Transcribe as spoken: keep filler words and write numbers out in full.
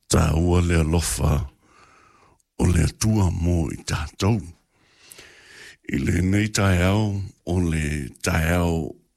tā ua le alofa o le atua mo i tātou. I le nei tae au o le tae au